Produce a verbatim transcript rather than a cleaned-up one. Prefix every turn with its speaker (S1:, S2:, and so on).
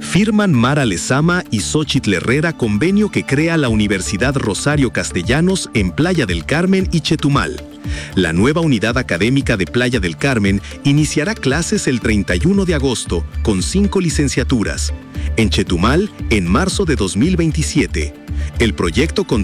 S1: Firman Mara Lezama y Xóchitl Herrera convenio que crea la Universidad Rosario Castellanos en Playa del Carmen y Chetumal. La nueva unidad académica de Playa del Carmen iniciará clases el treinta y uno de agosto con cinco licenciaturas. En Chetumal, en marzo de dos mil veintisiete. El proyecto con